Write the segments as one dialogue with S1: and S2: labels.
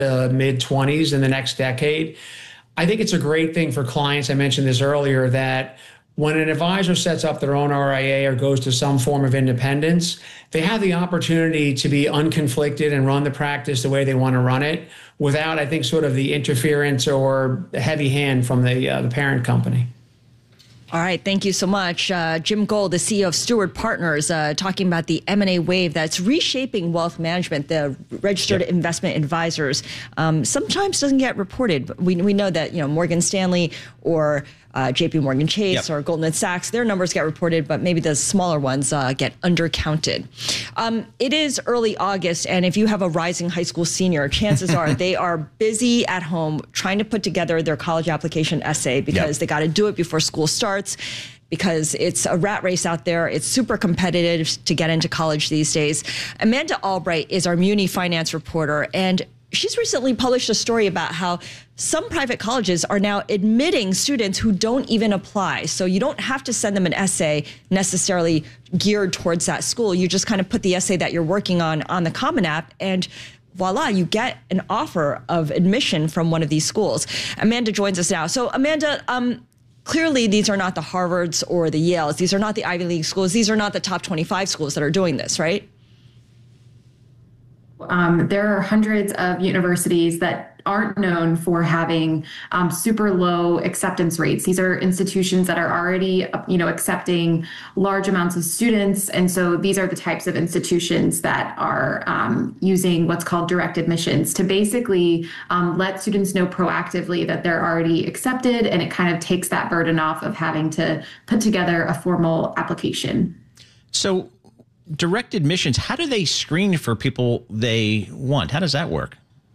S1: mid 20s in the next decade. I think it's a great thing for clients. I mentioned this earlier that when an advisor sets up their own RIA or goes to some form of independence, they have the opportunity to be unconflicted and run the practice the way they want to run it without, I think, sort of the interference or the heavy hand from the parent company.
S2: All right. Thank you so much. Jim Gold, the CEO of Steward Partners, talking about the M&A wave that's reshaping wealth management. The registered investment advisors sometimes doesn't get reported. But we know that, Morgan Stanley or JP Morgan Chase or Goldman Sachs, their numbers get reported, but maybe the smaller ones get undercounted. It is early August, and if you have a rising high school senior, chances are they are busy at home trying to put together their college application essay because they got to do it before school starts, because it's a rat race out there. It's super competitive to get into college these days. Amanda Albright is our Muni finance reporter, and she's recently published a story about how some private colleges are now admitting students who don't even apply. So you don't have to send them an essay necessarily geared towards that school. You just kind of put the essay that you're working on the Common App, and voila, you get an offer of admission from one of these schools. Amanda joins us now. So Amanda, clearly these are not the Harvards or the Yales. These are not the Ivy League schools. These are not the top 25 schools that are doing this, right?
S3: There are hundreds of universities that aren't known for having super low acceptance rates. These are institutions that are already, accepting large amounts of students. And so these are the types of institutions that are using what's called direct admissions to basically let students know proactively that they're already accepted. And it kind of takes that burden off of having to put together a formal application.
S4: So direct admissions, how do they screen for people they want? How does that work?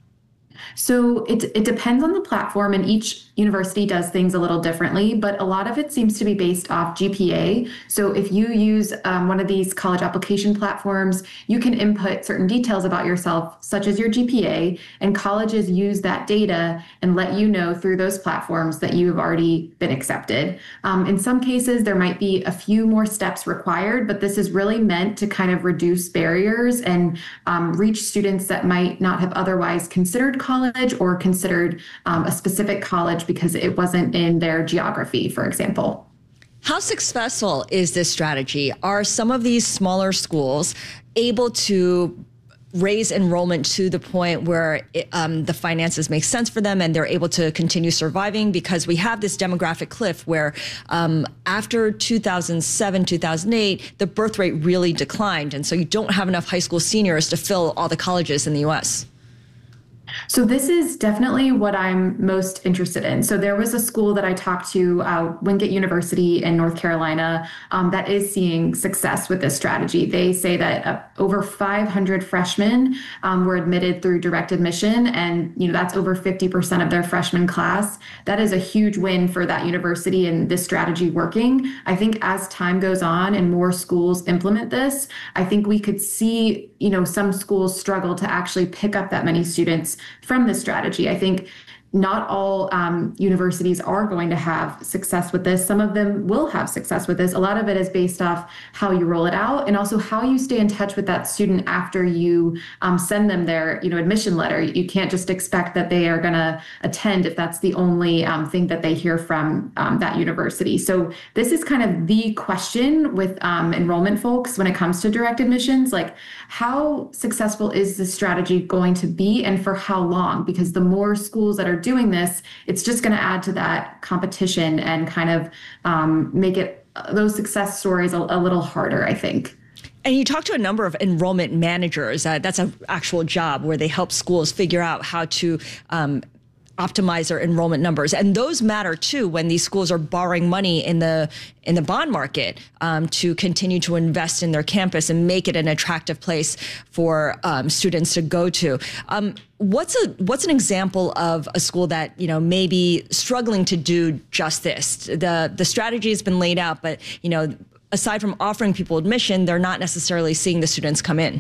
S3: So it depends on the platform, and each university does things a little differently, but a lot of it seems to be based off GPA. So if you use one of these college application platforms, you can input certain details about yourself, such as your GPA, and colleges use that data and let you know through those platforms that you have already been accepted. In some cases, there might be a few more steps required, but this is really meant to kind of reduce barriers and reach students that might not have otherwise considered college or considered a specific college because it wasn't in their geography, for example.
S2: How successful is this strategy? Are some of these smaller schools able to raise enrollment to the point where the finances make sense for them and they're able to continue surviving? Because we have this demographic cliff where after 2007, 2008, the birth rate really declined. And so you don't have enough high school seniors to fill all the colleges in the U.S.
S3: So this is definitely what I'm most interested in. So there was a school that I talked to, Wingate University in North Carolina, that is seeing success with this strategy. They say that over 500 freshmen were admitted through direct admission, and that's over 50% of their freshman class. That is a huge win for that university and this strategy working. I think as time goes on and more schools implement this, I think we could see some schools struggle to actually pick up that many students from this strategy. I think not all universities are going to have success with this. Some of them will have success with this. A lot of it is based off how you roll it out and also how you stay in touch with that student after you send them their admission letter. You can't just expect that they are going to attend if that's the only thing that they hear from that university. So this is kind of the question with enrollment folks when it comes to direct admissions, like how successful is this strategy going to be and for how long? Because the more schools that are doing this, it's just going to add to that competition and kind of make it those success stories a little harder, I think.
S2: And you talk to a number of enrollment managers. That's an actual job where they help schools figure out how to optimize their enrollment numbers. And those matter too when these schools are borrowing money in the bond market to continue to invest in their campus and make it an attractive place for students to go to. What's an example of a school that may be struggling to do just this? The strategy has been laid out, but aside from offering people admission, they're not necessarily seeing the students come in.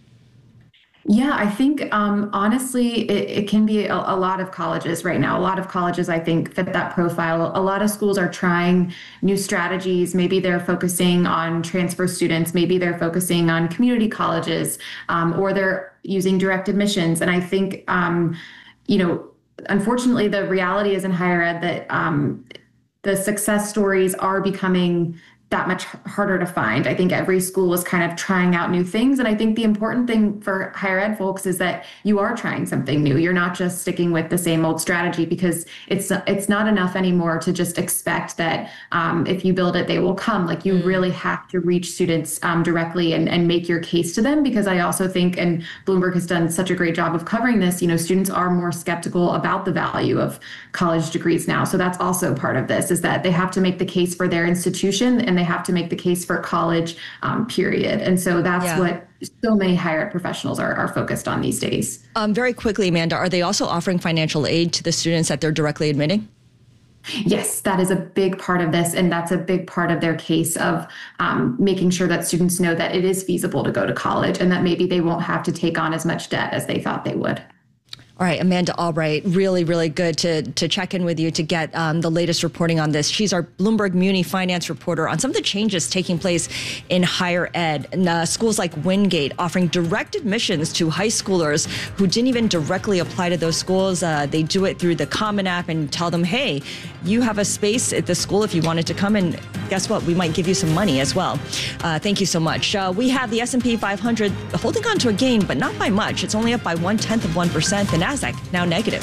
S3: Yeah, I think honestly, it can be a lot of colleges right now. A lot of colleges, I think, fit that profile. A lot of schools are trying new strategies. Maybe they're focusing on transfer students. Maybe they're focusing on community colleges, or they're using direct admissions. And I think, unfortunately, the reality is in higher ed that the success stories are becoming that much harder to find. I think every school is kind of trying out new things. And I think the important thing for higher ed folks is that you are trying something new. You're not just sticking with the same old strategy, because it's not enough anymore to just expect that if you build it, they will come. Like, you really have to reach students directly and make your case to them, because I also think, and Bloomberg has done such a great job of covering this, students are more skeptical about the value of college degrees now. So that's also part of this, is that they have to make the case for their institution, and they have to make the case for college, period. And so that's what so many higher ed professionals are focused on these days.
S2: Very quickly, Amanda, are they also offering financial aid to the students that they're directly admitting?
S3: Yes, that is a big part of this. And that's a big part of their case of making sure that students know that it is feasible to go to college, and that maybe they won't have to take on as much debt as they thought they would.
S2: All right, Amanda Albright, really, really good to check in with you to get the latest reporting on this. She's our Bloomberg Muni finance reporter on some of the changes taking place in higher ed. And, schools like Wingate offering direct admissions to high schoolers who didn't even directly apply to those schools. They do it through the Common App and tell them, hey, you have a space at the school if you wanted to come, and guess what? We might give you some money as well. Thank you so much. We have the S&P 500 holding on to a gain, but not by much. It's only up by 0.1%. The NASDAQ now negative.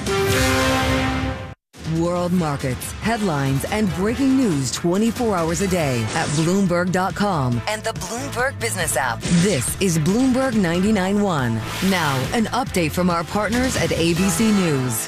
S5: World markets, headlines, and breaking news 24 hours a day at Bloomberg.com and the Bloomberg Business app. This is Bloomberg 99.1. Now, an update from our partners at ABC News.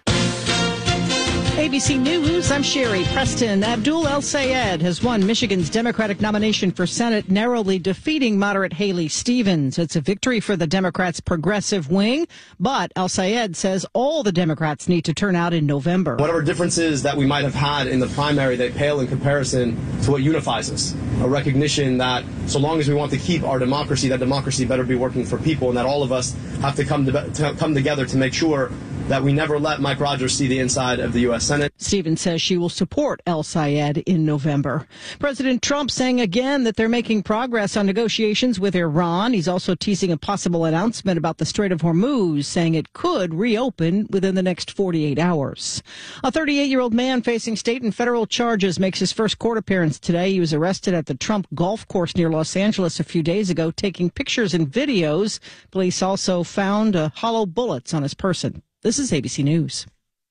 S6: ABC News, I'm Sherry Preston. Abdul El-Sayed has won Michigan's Democratic nomination for Senate, narrowly defeating moderate Haley Stevens. It's a victory for the Democrats' progressive wing, but El-Sayed says all the Democrats need to turn out in November.
S7: Whatever differences that we might have had in the primary, they pale in comparison to what unifies us. A recognition that so long as we want to keep our democracy, that democracy better be working for people, and that all of us have to come together to make sure that we never let Mike Rogers see the inside of the U.S. Senate.
S6: Stevens says she will support El-Sayed in November. President Trump saying again that they're making progress on negotiations with Iran. He's also teasing a possible announcement about the Strait of Hormuz, saying it could reopen within the next 48 hours. A 38-year-old man facing state and federal charges makes his first court appearance today. He was arrested at the Trump golf course near Los Angeles a few days ago, taking pictures and videos. Police also found hollow bullets on his person. This is ABC News.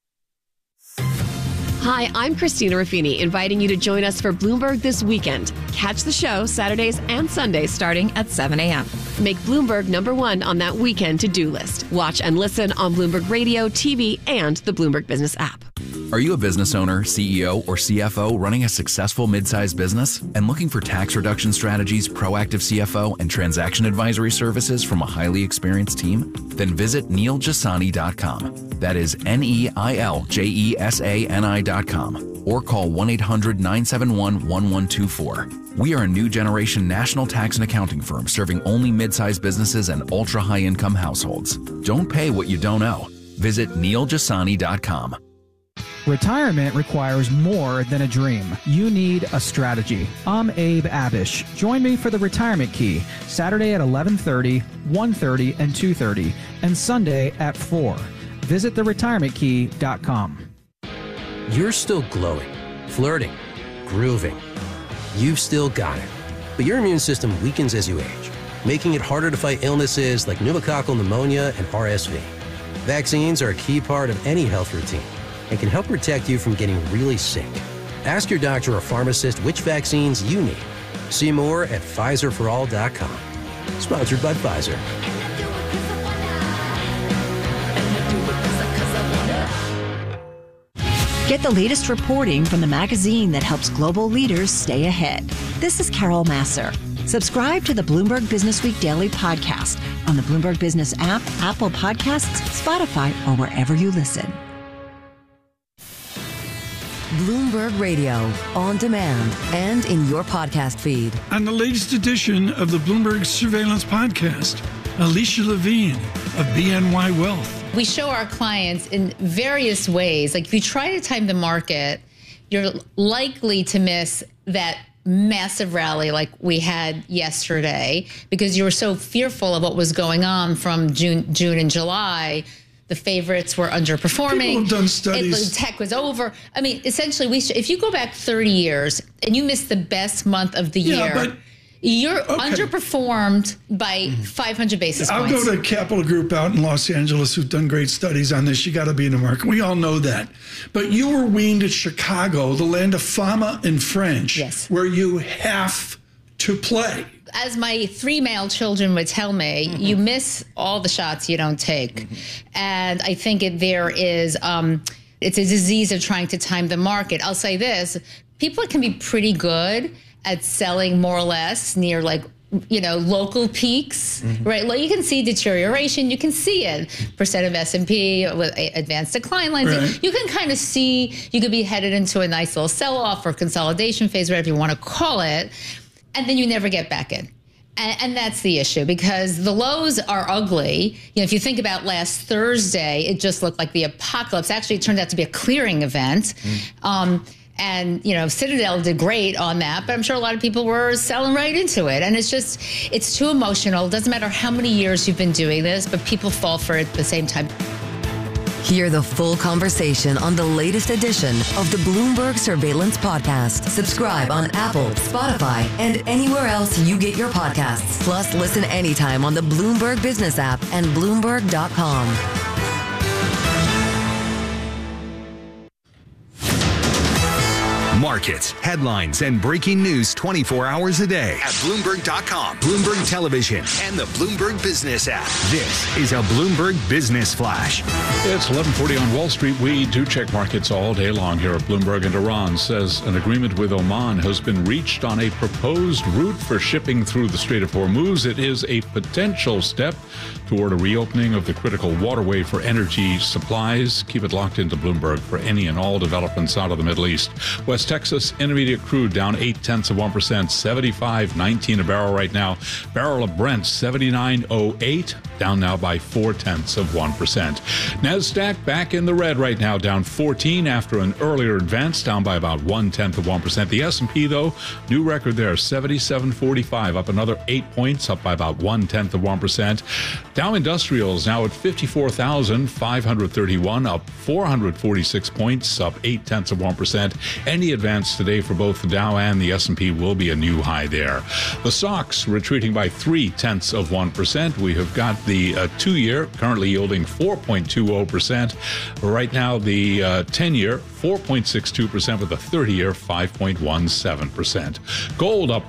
S8: Hi, I'm Christina Ruffini, inviting you to join us for Bloomberg This Weekend. Catch the show Saturdays and Sundays starting at 7 a.m. Make Bloomberg #1 on that weekend to-do list. Watch and listen on Bloomberg Radio, TV, and the Bloomberg Business app.
S9: Are you a business owner, CEO, or CFO running a successful mid-sized business and looking for tax reduction strategies, proactive CFO, and transaction advisory services from a highly experienced team? Then visit NeilJasani.com. That is NeilJesani.com, or call 1-800-971-1124. We are a new generation national tax and accounting firm serving only mid-sized businesses and ultra-high income households. Don't pay what you don't owe. Visit NeilJasani.com.
S10: Retirement requires more than a dream. You need a strategy. I'm Abe Abish. Join me for the Retirement Key, Saturday at 11:30, 1:30, and 2:30, and Sunday at 4. Visit theretirementkey.com.
S11: You're still glowing, flirting, grooving. You've still got it. But your immune system weakens as you age, making it harder to fight illnesses like pneumococcal pneumonia and RSV. Vaccines are a key part of any health routine and can help protect you from getting really sick. Ask your doctor or pharmacist which vaccines you need. See more at PfizerForAll.com. Sponsored by Pfizer.
S12: Get the latest reporting from the magazine that helps global leaders stay ahead. This is Carol Masser. Subscribe to the Bloomberg Business Week Daily Podcast on the Bloomberg Business app, Apple Podcasts, Spotify, or wherever you listen.
S5: Bloomberg Radio, on demand and in your podcast feed.
S13: On the latest edition of the Bloomberg Surveillance Podcast, Alicia Levine of BNY Wealth.
S14: We show our clients in various ways. Like if you try to time the market, you're likely to miss that massive rally like we had yesterday because you were so fearful of what was going on from June and July. The favorites were underperforming.
S13: People have done studies.
S14: Tech was over. I mean, essentially, if you go back 30 years and you missed the best month of the year, you're underperformed by 500 basis points.
S13: I'll go to Capital Group out in Los Angeles, who've done great studies on this. You got to be in the market. We all know that. But you were weaned at Chicago, the land of fama and French, where you have to play.
S14: As my 3 male children would tell me, you miss all the shots you don't take. And I think there is, it's a disease of trying to time the market. I'll say this, people can be pretty good at selling more or less near local peaks, right? Well, you can see deterioration. You can see it. Percent of S&P with advanced decline lines. Right. You can kind of see you could be headed into a nice little sell-off or consolidation phase, whatever you want to call it. And then you never get back in. And that's the issue because the lows are ugly. If you think about last Thursday, it just looked like the apocalypse. Actually, it turned out to be a clearing event. And, Citadel did great on that, but I'm sure a lot of people were selling right into it. And it's too emotional. It doesn't matter how many years you've been doing this, but people fall for it at the same time.
S5: Hear the full conversation on the latest edition of the Bloomberg Surveillance Podcast. Subscribe on Apple, Spotify, and anywhere else you get your podcasts. Plus, listen anytime on the Bloomberg Business app and Bloomberg.com.
S15: Markets, headlines, and breaking news 24 hours a day at Bloomberg.com, Bloomberg Television, and the Bloomberg Business app. This is a Bloomberg Business Flash.
S16: It's 11:40 on Wall Street. We do check markets all day long here at Bloomberg, and Iran says an agreement with Oman has been reached on a proposed route for shipping through the Strait of Hormuz. It is a potential step toward a reopening of the critical waterway for energy supplies. Keep it locked into Bloomberg for any and all developments out of the Middle East. West Texas intermediate crude down 0.8%, 75.19 a barrel right now. Barrel of Brent 79.08, down now by 0.4%. NASDAQ back in the red right now, down 14 after an earlier advance, down by about 0.1%. The S&P though, new record there, 77.45, up another 8 points, up by about 0.1%. Dow Industrials now at 54,531, up 446 points, up 0.8%. Any advance today for both the Dow and the S&P will be a new high there. The stocks retreating by 0.3%. We have got the 2-year currently yielding 4.20%. Right now, the 10-year 4.62% with the 30-year 5.17%. Gold up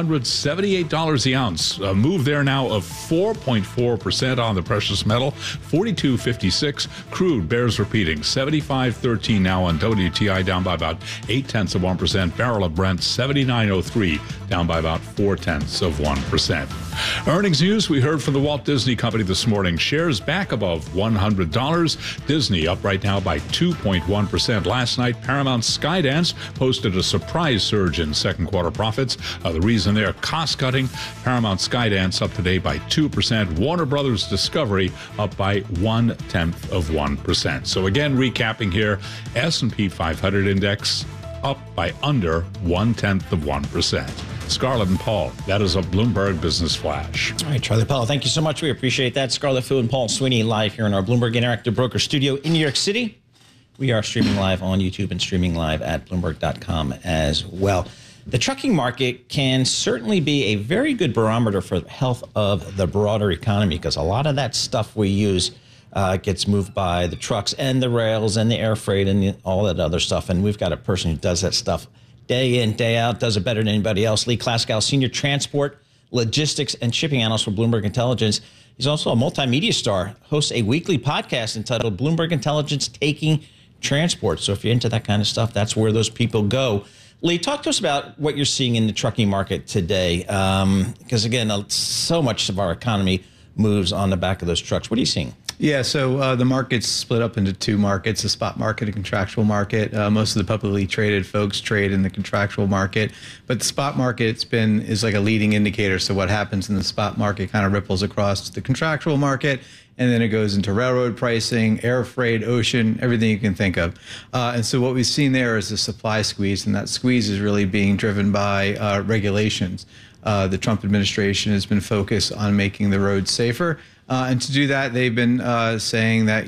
S16: $178 the ounce. A move there now of 4.4% on the precious metal. 42.56. Crude bears repeating. 75.13 now on WTI, down by about 0.8%. Barrel of Brent 79.03, down by about 0.4%. Earnings news, we heard from the Walt Disney Company this morning. Shares back above $100. Disney up right now by 2.1%. Last night, Paramount Skydance posted a surprise surge in second quarter profits. The reason they're cost-cutting. Paramount Skydance up today by 2%. Warner Brothers Discovery up by 0.1%. So again, recapping here, S&P 500 index up by under 0.1%. Scarlett and Paul, that is a Bloomberg Business Flash.
S4: All right, Charlie Powell, thank you so much. We appreciate that. Scarlett Fu and Paul Sweeney live here in our Bloomberg Interactive Broker studio in New York City. We are streaming live on YouTube and streaming live at Bloomberg.com as well. The trucking market can certainly be a very good barometer for the health of the broader economy because a lot of that stuff we use gets moved by the trucks and the rails and the air freight and all that other stuff. And we've got a person who does that stuff day in, day out, does it better than anybody else. Lee Klaskow, Senior Transport, Logistics, and Shipping Analyst for Bloomberg Intelligence. He's also a multimedia star, hosts a weekly podcast entitled Bloomberg Intelligence Taking Transport. So if you're into that kind of stuff, that's where those people go. Lee, talk to us about what you're seeing in the trucking market today. Because, again, so much of our economy moves on the back of those trucks. What are you seeing?
S17: Yeah, so the market's split up into two markets, the spot market and contractual market. Most of the publicly traded folks trade in the contractual market, but the spot market is like a leading indicator. So what happens in the spot market kind of ripples across the contractual market, and then it goes into railroad pricing, air freight, ocean, everything you can think of. And so what we've seen there is a supply squeeze, and that squeeze is really being driven by regulations. The Trump administration has been focused on making the roads safer. And to do that, they've been saying that,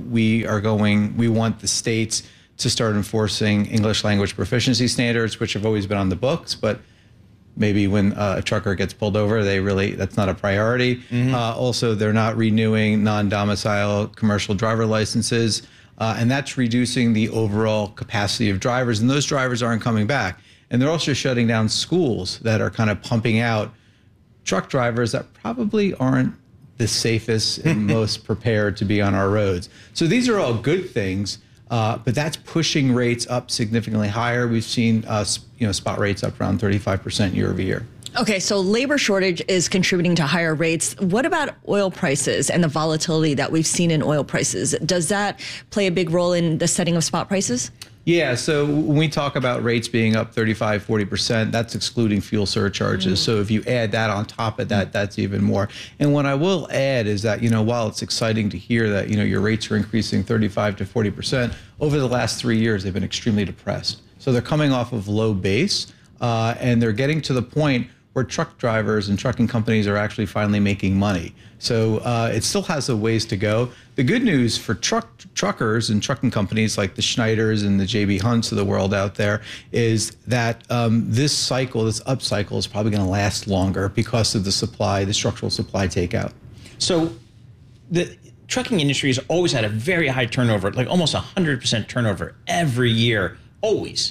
S17: we want the states to start enforcing English language proficiency standards, which have always been on the books, but maybe when a trucker gets pulled over, that's not a priority. Also, they're not renewing non-domicile commercial driver licenses, and that's reducing the overall capacity of drivers, and those drivers aren't coming back. And they're also shutting down schools that are kind of pumping out truck drivers that probably aren't the safest and most prepared to be on our roads. So these are all good things, but that's pushing rates up significantly higher. We've seen spot rates up around 35% year over year.
S2: Okay, so labor shortage is contributing to higher rates. What about oil prices and the volatility that we've seen in oil prices? Does that play a big role in the setting of spot prices?
S17: Yeah, so when we talk about rates being up 35, 40%, that's excluding fuel surcharges. So if you add that on top of that, that's even more. And what I will add is that, while it's exciting to hear that, your rates are increasing 35 to 40%, over the last 3 years, they've been extremely depressed. So they're coming off of low base, and they're getting to the point where truck drivers and trucking companies are actually finally making money. So it still has a ways to go. The good news for truckers and trucking companies like the Schneiders and the J.B. Hunts of the world out there is that this upcycle is probably going to last longer because of the structural supply takeout.
S4: So the trucking industry has always had a very high turnover, like almost 100% turnover every year, always.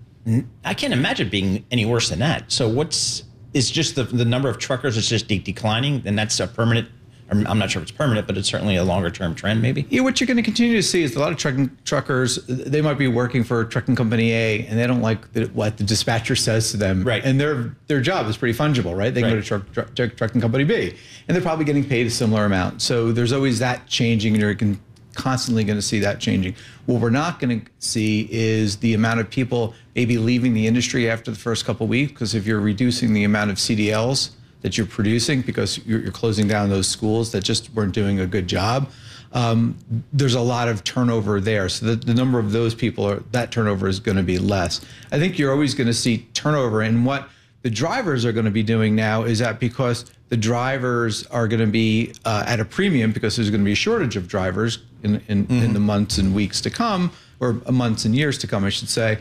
S4: I can't imagine being any worse than that. So it's just the number of truckers is just declining, and that's a permanent, I'm not sure if it's permanent, but it's certainly a longer term trend maybe.
S17: Yeah, what you're going to continue to see is a lot of truckers, they might be working for trucking company A, and they don't like what the dispatcher says to them. Right. And their job is pretty fungible, right? They can go to trucking company B, and they're probably getting paid a similar amount. So there's always that changing, and you're constantly going to see that changing. What we're not going to see is the amount of people maybe leaving the industry after the first couple of weeks, because if you're reducing the amount of CDLs that you're producing because you're closing down those schools that just weren't doing a good job, there's a lot of turnover there. So the number of those people, that turnover is going to be less. I think you're always going to see turnover, and what the drivers are going to be doing now is that because the drivers are going to be at a premium because there's going to be a shortage of drivers in the months and weeks to come, or months and years to come, I should say.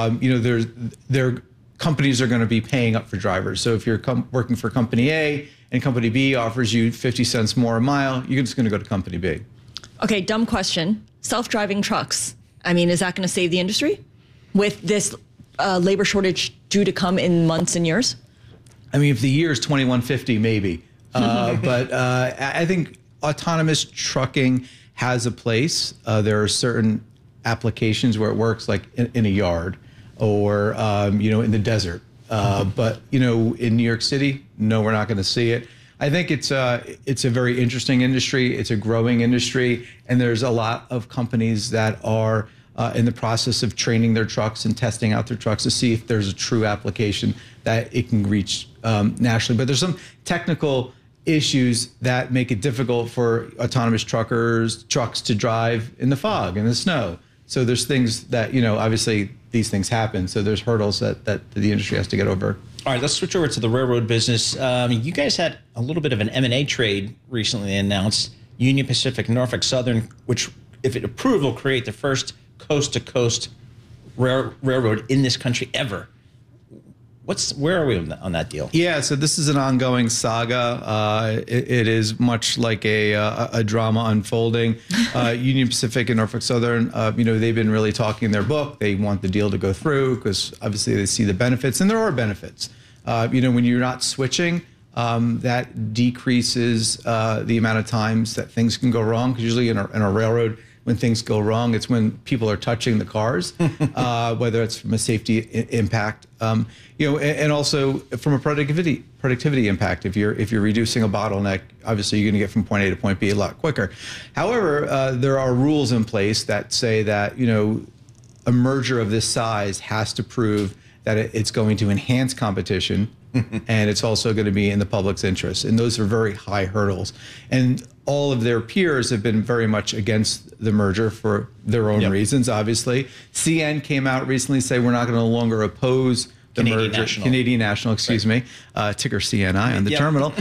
S17: Their companies are going to be paying up for drivers. So if you're working for company A and company B offers you 50 cents more a mile, you're just going to go to company B.
S2: Okay, dumb question. Self-driving trucks. I mean, is that going to save the industry with this labor shortage due to come in months and years?
S17: I mean, if the year is 2150, maybe. But I think autonomous trucking has a place. There are certain applications where it works, like in a yard or, in the desert. But, in New York City, no, we're not going to see it. I think it's a very interesting industry. It's a growing industry. And there's a lot of companies that are in the process of training their trucks and testing out their trucks to see if there's a true application that it can reach nationally. But there's some technical issues that make it difficult for autonomous trucks to drive in the fog and the snow. So there's things that, obviously these things happen. So there's hurdles that the industry has to get over.
S4: All right, let's switch over to the railroad business. You guys had a little bit of an M&A trade recently announced, Union Pacific, Norfolk Southern, which, if it approved, will create the first coast-to-coast railroad in this country ever. Where are we on that deal?
S17: Yeah, so this is an ongoing saga. It is much like a drama unfolding. Union Pacific and Norfolk Southern, they've been really talking their book. They want the deal to go through because obviously they see the benefits, and there are benefits. When you're not switching, that decreases the amount of times that things can go wrong. Because usually in a railroad, when things go wrong, it's when people are touching the cars, whether it's from a safety impact, and also from a productivity impact. If you're reducing a bottleneck, obviously you're going to get from point A to point B a lot quicker. However, there are rules in place that say that a merger of this size has to prove that it's going to enhance competition and it's also going to be in the public's interest. And those are very high hurdles. And all of their peers have been very much against the merger for their own reasons, obviously. CN came out recently to say we're not going to no longer oppose the merger. Canadian National, excuse me, ticker CNI on the terminal.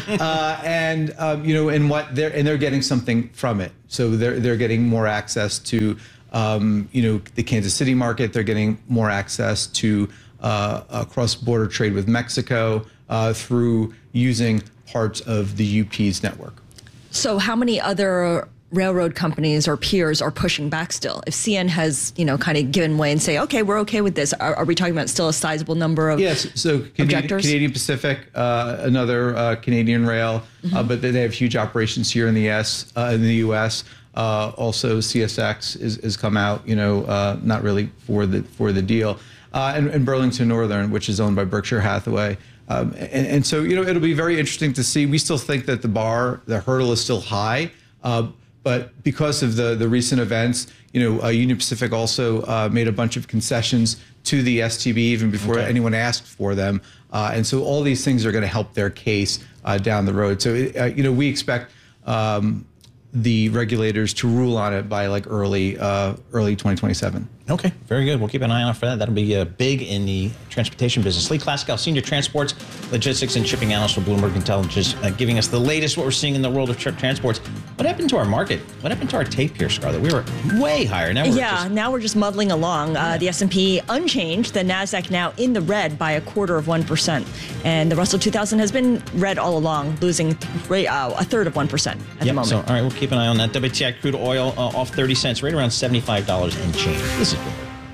S17: And they're getting something from it. So they're getting more access to the Kansas City market. They're getting more access to cross-border trade with Mexico through using parts of the UP's network.
S2: So how many other railroad companies or peers are pushing back still? If CN has, kind of given way and say, okay, we're okay with this, are we talking about still a sizable number of objectors? Canadian
S17: Pacific, another Canadian rail, but they have huge operations here in the U.S. Also, CSX has come out, not really for the deal, and Burlington Northern, which is owned by Berkshire Hathaway. And so, it'll be very interesting to see. We still think that the hurdle is still high, but because of the recent events, Union Pacific also made a bunch of concessions to the STB even before anyone asked for them. And so all these things are going to help their case down the road. So, we expect the regulators to rule on it by early 2027.
S4: Okay, very good. We'll keep an eye out for that. That'll be big in the transportation business. Lee Klaskow, Senior Transports, Logistics, and Shipping Analyst for Bloomberg Intelligence, giving us the latest what we're seeing in the world of transports. What happened to our market? What happened to our tape here, Scarlett? We were way higher. Now
S2: we're just muddling along. The S&P unchanged. The NASDAQ now in the red by 0.25%. And the Russell 2000 has been red all along, losing a third of 1% at the moment.
S4: So, all right, we'll keep an eye on that. WTI crude oil off 30 cents, right around $75 and change. This is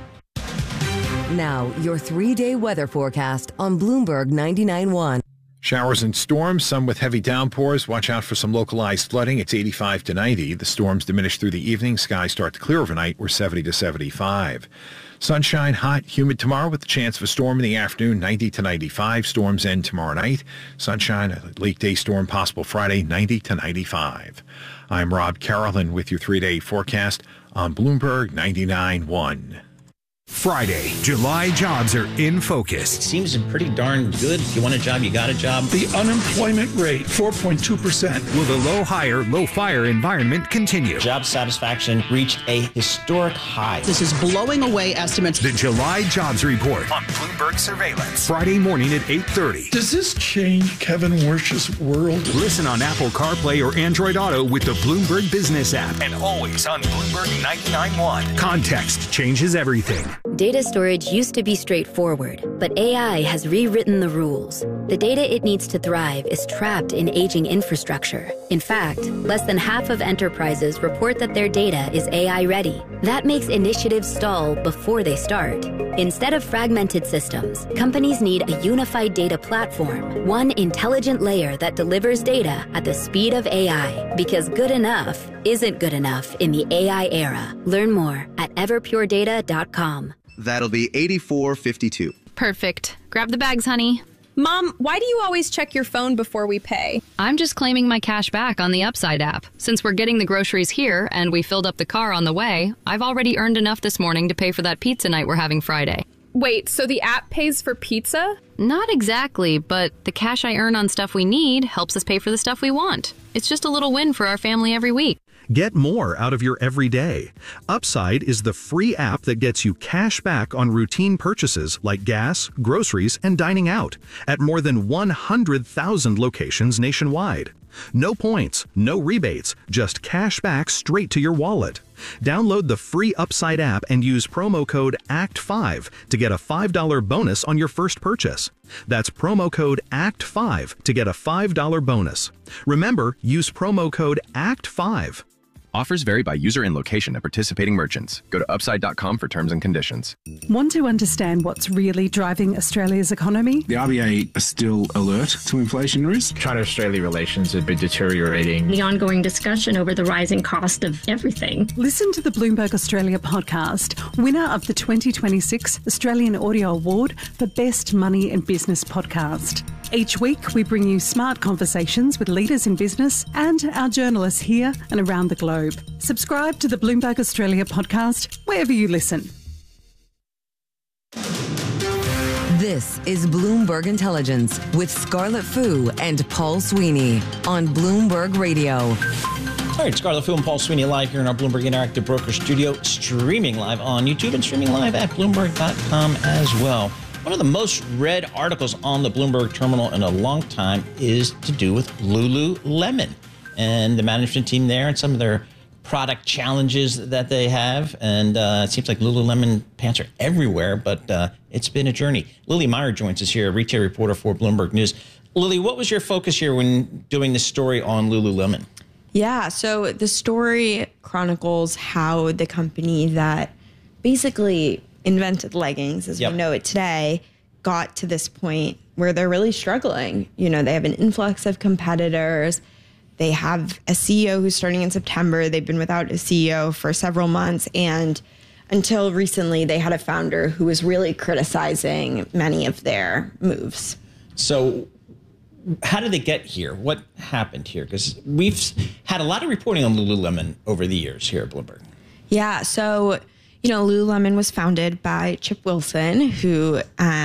S5: Now, your 3-day weather forecast on Bloomberg 99.1.
S18: Showers and storms, some with heavy downpours. Watch out for some localized flooding. It's 85 to 90. The storms diminish through the evening. Skies start to clear overnight. We're 70 to 75. Sunshine, hot, humid tomorrow with the chance of a storm in the afternoon, 90 to 95. Storms end tomorrow night. Sunshine, a late day storm possible Friday, 90 to 95. I'm Rob Carolyn with your 3-day forecast on Bloomberg 99.1.
S15: Friday, July jobs are in focus.
S4: It seems pretty darn good. If you want a job, you got a job.
S13: The unemployment rate, 4.2%.
S15: Will the low hire, low fire environment continue?
S4: Job satisfaction reached a historic high.
S19: This is blowing away estimates.
S15: The July jobs report on Bloomberg Surveillance. Friday morning at 8:30.
S13: Does this change Kevin Wersch's world?
S15: Listen on Apple CarPlay or Android Auto with the Bloomberg Business app. And always on Bloomberg 99.1. Context changes everything.
S20: Data storage used to be straightforward, but AI has rewritten the rules. The data it needs to thrive is trapped in aging infrastructure. In fact, less than half of enterprises report that their data is AI ready. That makes initiatives stall before they start. Instead of fragmented systems, companies need a unified data platform, one intelligent layer that delivers data at the speed of AI. Because good enough isn't good enough in the AI era. Learn more at everpuredata.com.
S21: That'll be $84.52.
S22: Perfect. Grab the bags, honey.
S23: Mom, why do you always check your phone before we pay?
S22: I'm just claiming my cash back on the Upside app. Since we're getting the groceries here and we filled up the car on the way, I've already earned enough this morning to pay for that pizza night we're having Friday.
S23: Wait, so the app pays for pizza?
S22: Not exactly, but the cash I earn on stuff we need helps us pay for the stuff we want. It's just a little win for our family every week.
S24: Get more out of your everyday. Upside is the free app that gets you cash back on routine purchases like gas, groceries, and dining out at more than 100,000 locations nationwide. No points, no rebates, just cash back straight to your wallet. Download the free Upside app and use promo code ACT5 to get a $5 bonus on your first purchase. That's promo code ACT5 to get a $5 bonus. Remember, use promo code ACT5.
S25: Offers vary by user and location at participating merchants. Go to upside.com for terms and conditions.
S26: Want to understand what's really driving Australia's economy?
S27: The RBA are still alert to inflation risk.
S28: China-Australia relations have been deteriorating.
S29: The ongoing discussion over the rising cost of everything.
S26: Listen to the Bloomberg Australia podcast, winner of the 2026 Australian Audio Award for Best Money and Business Podcast. Each week, we bring you smart conversations with leaders in business and our journalists here and around the globe. Subscribe to the Bloomberg Australia podcast wherever you listen.
S5: This is Bloomberg Intelligence with Scarlett Fu and Paul Sweeney on Bloomberg Radio.
S4: All right, Scarlett Fu and Paul Sweeney live here in our Bloomberg Interactive Broker Studio, streaming live on YouTube and streaming live at Bloomberg.com as well. One of the most read articles on the Bloomberg terminal in a long time is to do with Lululemon and the management team there and some of their product challenges that they have. And it seems like Lululemon pants are everywhere, but it's been a journey. Lily Meyer joins us here, a retail reporter for Bloomberg News. Lily, what was your focus here when doing this story on Lululemon?
S1: Yeah, so the story chronicles how the company that basically invented leggings as we know it today got to this point where they're really struggling. You know, they have an influx of competitors. They have a CEO who's starting in September. They've been without a CEO for several months. And until recently, they had a founder who was really criticizing many of their moves.
S4: So how did they get here? What happened here? Because we've had a lot of reporting on Lululemon over the years here at Bloomberg.
S1: Yeah, so, you know, Lululemon was founded by Chip Wilson, who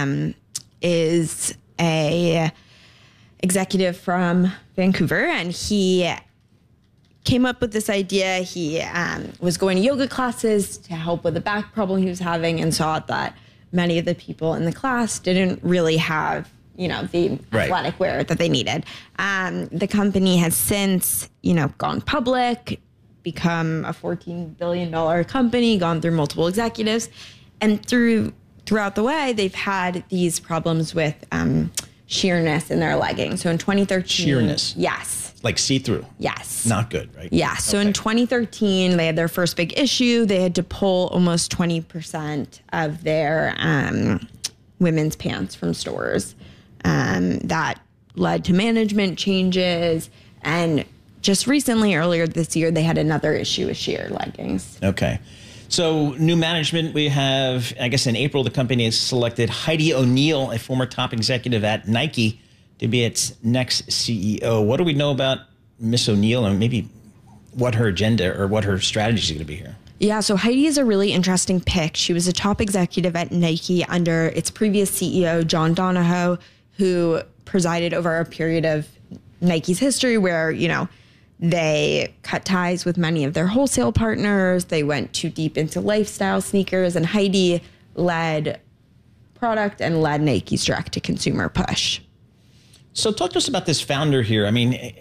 S1: is a executive from Vancouver, and he came up with this idea. He was going to yoga classes to help with the back problem he was having and saw that many of the people in the class didn't really have, you know, the athletic wear that they needed. The company has since, you know, gone public, become a $14 billion company, gone through multiple executives, and throughout the way, they've had these problems with sheerness in their leggings. So in 2013...
S4: Sheerness?
S1: Yes.
S4: Like see-through?
S1: Yes.
S4: Not good, right?
S1: Yeah. So in 2013, they had their first big issue. They had to pull almost 20% of their women's pants from stores. That led to management changes. And just recently, earlier this year, they had another issue with sheer leggings.
S4: Okay. So new management, we have, I guess in April, the company has selected Heidi O'Neill, a former top executive at Nike, to be its next CEO. What do we know about Miss O'Neill and maybe what her agenda or what her strategy is going to be here?
S1: Yeah, so Heidi is a really interesting pick. She was a top executive at Nike under its previous CEO, John Donahoe, who presided over a period of Nike's history where, you know, they cut ties with many of their wholesale partners. They went too deep into lifestyle sneakers, and Heidi led product and led Nike's direct-to-consumer push.
S4: So talk to us about this founder here. I mean,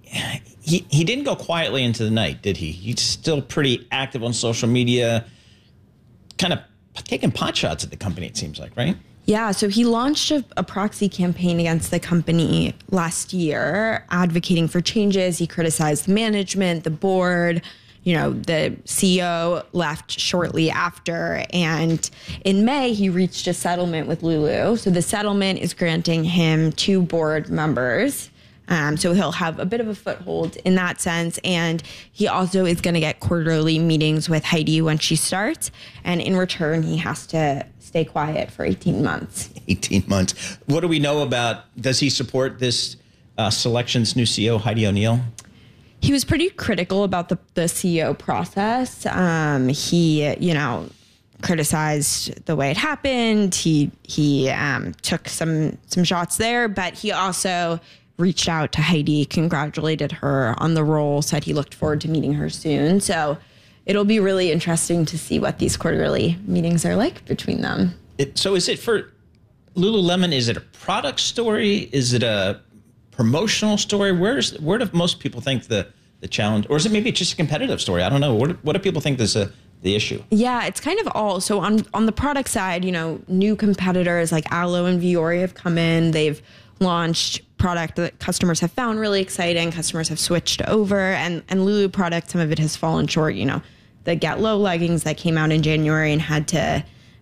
S4: he didn't go quietly into the night, did he? He's still pretty active on social media, kind of taking pot shots at the company, it seems like, right?
S1: Yeah, so he launched a proxy campaign against the company last year, advocating for changes. He criticized management, the board. You know, the CEO left shortly after. And in May, he reached a settlement with Lulu. So the settlement is granting him 2 board members. So he'll have a bit of a foothold in that sense. And he also is going to get quarterly meetings with Heidi when she starts. And in return, he has to stay quiet for 18 months.
S4: 18 months. What do we know about, does he support this selection's new CEO, Heidi O'Neill?
S1: He was pretty critical about the CEO process. He, you know, criticized the way it happened. He took some shots there, but he also reached out to Heidi, congratulated her on the role, said he looked forward to meeting her soon. So it'll be really interesting to see what these quarterly meetings are like between them.
S4: So is it for Lululemon, is it a product story? Is it a promotional story? Where do most people think the challenge, or is it maybe just a competitive story? I don't know. What do people think is the issue?
S1: Yeah, it's kind of all. So on the product side, you know, new competitors like Alo and Vuori have come in. They've launched product that customers have found really exciting. Customers have switched over, and Lulu product, some of it has fallen short. You know, the Get Low leggings that came out in January and had to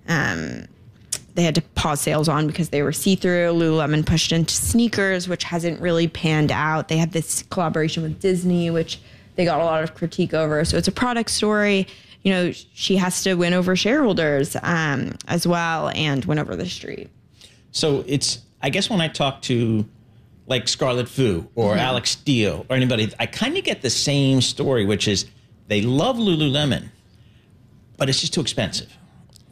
S1: pause sales on because they were see-through. Lululemon pushed into sneakers, which hasn't really panned out. They had this collaboration with Disney, which they got a lot of critique over. So it's a product story. You know, she has to win over shareholders as well and win over the street.
S4: So it's, I guess when I talk to like Scarlett Fu or Alex Steele or anybody, I kind of get the same story, which is they love Lululemon, but it's just too expensive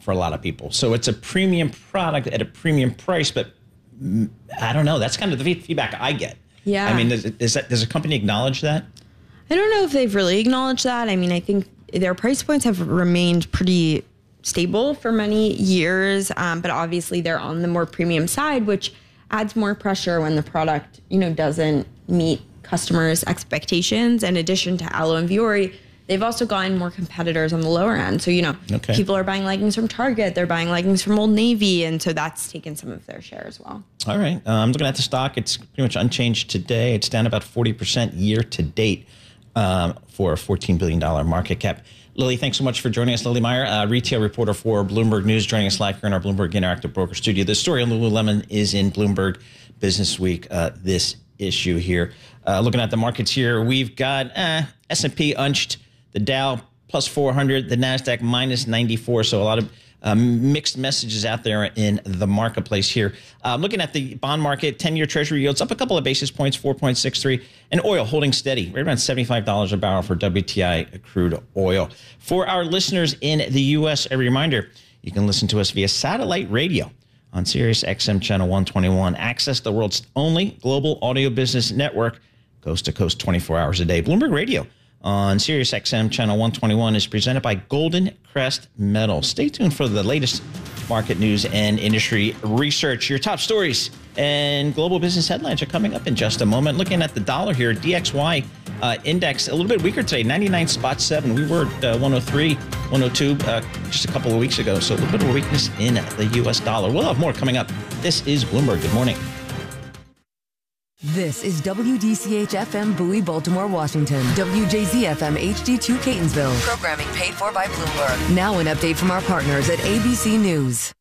S4: for a lot of people. So it's a premium product at a premium price, but I don't know. That's kind of the feedback I get.
S1: Yeah.
S4: I mean, does a company acknowledge that?
S1: I don't know if they've really acknowledged that. I mean, I think their price points have remained pretty stable for many years, but obviously they're on the more premium side, which adds more pressure when the product, doesn't meet customers' expectations. In addition to Alo and Vuori, they've also gotten more competitors on the lower end. So, people are buying leggings from Target, they're buying leggings from Old Navy, and so that's taken some of their share as well.
S4: All right. I'm looking at the stock. It's pretty much unchanged today. It's down about 40% year to date for a $14 billion market cap. Lily, thanks so much for joining us. Lily Meyer, retail reporter for Bloomberg News, joining us live here in our Bloomberg Interactive Broker Studio. The story on Lululemon is in Bloomberg Business Week, this issue here. Looking at the markets here, we've got S&P unched, the Dow plus 400, the NASDAQ minus 94. So a lot of mixed messages out there in the marketplace here. Looking at the bond market, 10-year Treasury yields up a couple of basis points, 4.63, and oil holding steady, right around $75 a barrel for WTI crude oil. For our listeners in the U.S., a reminder, you can listen to us via satellite radio on Sirius XM Channel 121. Access the world's only global audio business network, coast to coast, 24 hours a day. Bloomberg Radio on Sirius XM Channel 121 is presented by Golden Crest Metal. Stay tuned for the latest market news and industry research. Your top stories and global business headlines are coming up in just a moment. Looking at the dollar here, DXY index a little bit weaker today, 99.7. We were at 103, 102 just a couple of weeks ago. So a little bit of a weakness in the U.S. dollar. We'll have more coming up. This is Bloomberg. Good morning.
S5: This is WDCH-FM Bowie, Baltimore, Washington. WJZ-FM HD2 Catonsville. Programming paid for by Bloomberg. Now an update from our partners at ABC News.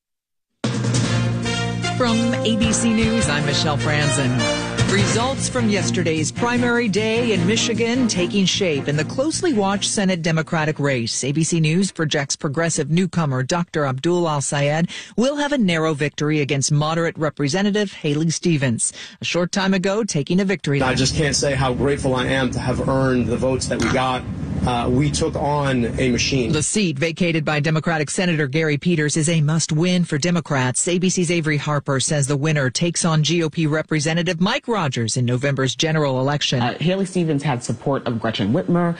S3: From ABC News, I'm Michelle Franzen. Results from yesterday's primary day in Michigan taking shape in the closely watched Senate Democratic race. ABC News projects progressive newcomer Dr. Abdul Al-Sayed will have a narrow victory against moderate Representative Haley Stevens. A short time ago, taking a victory.
S6: I just can't say how grateful I am to have earned the votes that we got. We took on a machine.
S3: The seat vacated by Democratic Senator Gary Peters is a must-win for Democrats. ABC's Avery Harper says the winner takes on GOP Representative Mike Rogers in November's general election.
S7: Haley Stevens had support of Gretchen Whitmer,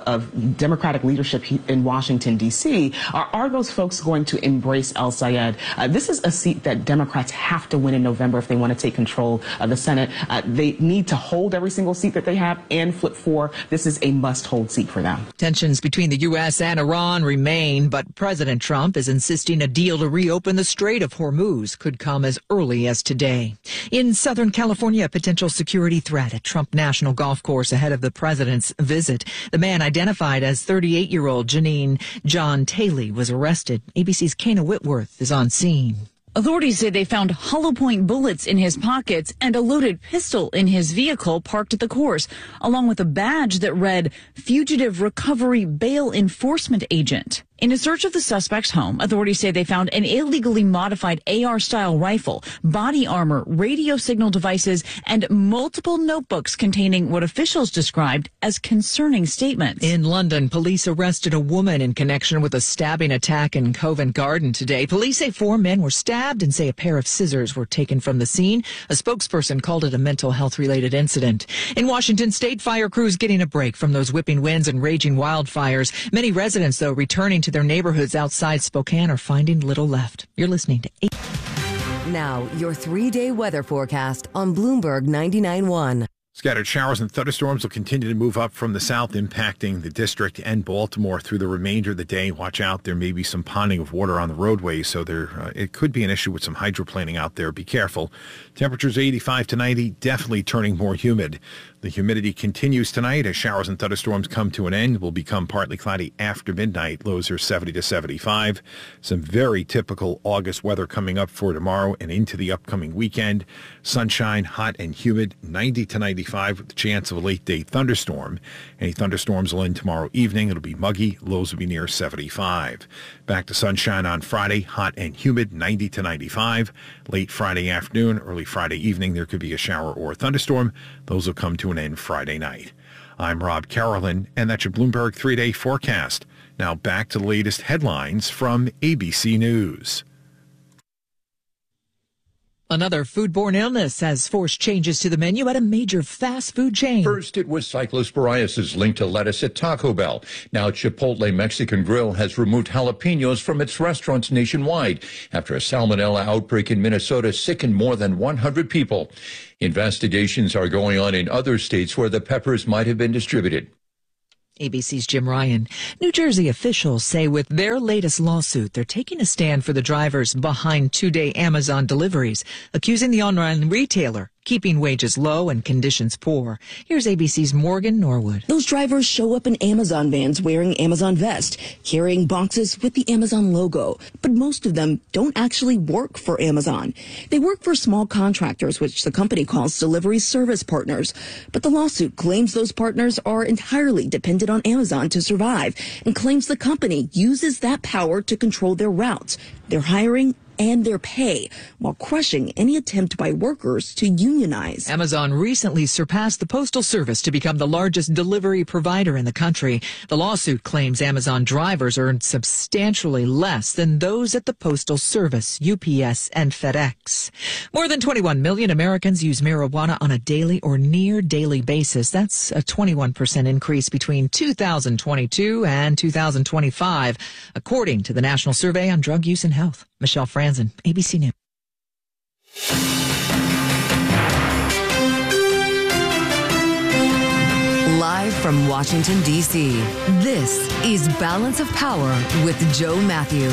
S7: of Democratic leadership in Washington, D.C. Are those folks going to embrace Al-Sayed? This is a seat that Democrats have to win in November if they want to take control of the Senate. They need to hold every single seat that they have and flip 4. This is a must-hold seat for them.
S3: Tensions between the U.S. and Iran remain, but President Trump is insisting a deal to reopen the Strait of Hormuz could come as early as today. In Southern California, a potential security threat at Trump National Golf Course ahead of the president's visit. The man identified as 38-year-old Janine John Taylor was arrested. ABC's Kana Whitworth is on scene.
S8: Authorities say they found hollow point bullets in his pockets and a loaded pistol in his vehicle parked at the course, along with a badge that read Fugitive Recovery Bail Enforcement Agent. In a search of the suspect's home, authorities say they found an illegally modified AR-style rifle, body armor, radio signal devices, and multiple notebooks containing what officials described as concerning statements.
S3: In London, police arrested a woman in connection with a stabbing attack in Covent Garden today. Police say 4 men were stabbed and say a pair of scissors were taken from the scene. A spokesperson called it a mental health-related incident. In Washington state, fire crews getting a break from those whipping winds and raging wildfires. Many residents, though, returning to their neighborhoods outside Spokane are finding little left. You're listening to 8.
S5: Now, your 3-day weather forecast on Bloomberg 99.1.
S18: Scattered showers and thunderstorms will continue to move up from the south, impacting the district and Baltimore through the remainder of the day. Watch out. There may be some ponding of water on the roadways, so it could be an issue with some hydroplaning out there. Be careful. Temperatures 85 to 90, definitely turning more humid. The humidity continues tonight as showers and thunderstorms come to an end. Will become partly cloudy after midnight. Lows are 70 to 75. Some very typical August weather coming up for tomorrow and into the upcoming weekend. Sunshine, hot and humid, 90 to 95 with the chance of a late-day thunderstorm. Any thunderstorms will end tomorrow evening. It'll be muggy. Lows will be near 75. Back to sunshine on Friday, hot and humid, 90 to 95. Late Friday afternoon, early Friday evening, there could be a shower or a thunderstorm. Those will come to an end Friday night. I'm Rob Carolyn, and that's your Bloomberg 3-day forecast. Now back to the latest headlines from ABC News.
S3: Another foodborne illness has forced changes to the menu at a major fast food chain.
S2: First, it was cyclosporiasis linked to lettuce at Taco Bell. Now, Chipotle Mexican Grill has removed jalapenos from its restaurants nationwide after a salmonella outbreak in Minnesota sickened more than 100 people. Investigations are going on in other states where the peppers might have been distributed.
S3: ABC's Jim Ryan. New Jersey officials say with their latest lawsuit, they're taking a stand for the drivers behind two-day Amazon deliveries, accusing the online retailer keeping wages low and conditions poor. Here's ABC's Morgan Norwood.
S9: Those drivers show up in Amazon vans wearing Amazon vests, carrying boxes with the Amazon logo. But most of them don't actually work for Amazon. They work for small contractors, which the company calls delivery service partners. But the lawsuit claims those partners are entirely dependent on Amazon to survive and claims the company uses that power to control their routes, their hiring, and their pay, while crushing any attempt by workers to unionize.
S3: Amazon recently surpassed the Postal Service to become the largest delivery provider in the country. The lawsuit claims Amazon drivers earned substantially less than those at the Postal Service, UPS, and FedEx. More than 21 million Americans use marijuana on a daily or near daily basis. That's a 21% increase between 2022 and 2025, according to the National Survey on Drug Use and Health. Michelle Franzen, ABC News.
S5: Live from Washington, D.C., this is Balance of Power with Joe Matthew.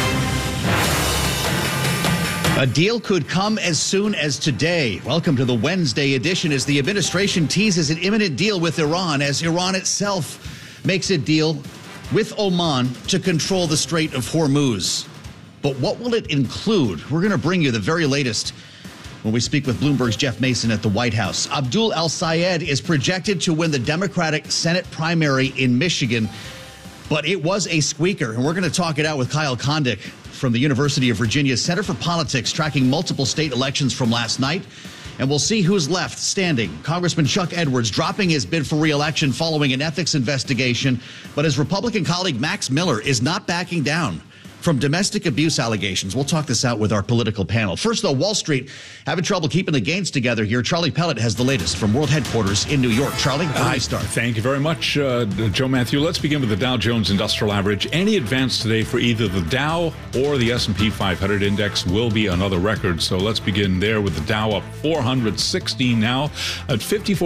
S10: A deal could come as soon as today. Welcome to the Wednesday edition as the administration teases an imminent deal with Iran as Iran itself makes a deal with Oman to control the Strait of Hormuz. But what will it include? We're going to bring you the very latest when we speak with Bloomberg's Jeff Mason at the White House. Abdul El-Sayed is projected to win the Democratic Senate primary in Michigan, but it was a squeaker. And we're going to talk it out with Kyle Kondik from the University of Virginia Center for Politics, tracking multiple state elections from last night. And we'll see who's left standing. Congressman Chuck Edwards dropping his bid for re-election following an ethics investigation. But his Republican colleague Max Miller is not backing down from domestic abuse allegations. We'll talk this out with our political panel. First, though, Wall Street having trouble keeping the gains together here. Charlie Pellet has the latest from World Headquarters in New York. Charlie, where do we start?
S11: Thank you very much, Joe Matthew. Let's begin with the Dow Jones Industrial Average. Any advance today for either the Dow or the S&P 500 index will be another record. So let's begin there with the Dow up 416 now at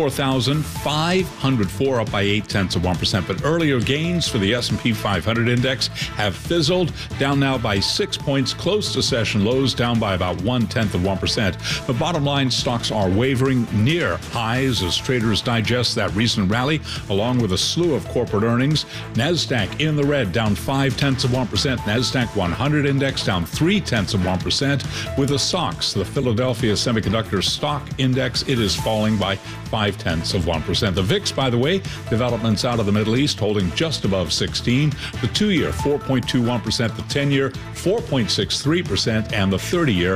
S11: 54,504, up by 0.8%. But earlier gains for the S&P 500 index have fizzled. Down now by 6 points, close to session lows, down by about 0.1%. But bottom line, stocks are wavering near highs as traders digest that recent rally, along with a slew of corporate earnings. NASDAQ in the red, down 0.5%. NASDAQ 100 index down 0.3%. With the SOX, the Philadelphia Semiconductor Stock Index, it is falling by 0.5%. The VIX, by the way, developments out of the Middle East, holding just above 16. The 2-year 4.21%. The 10-year 4.63%, and the 30-year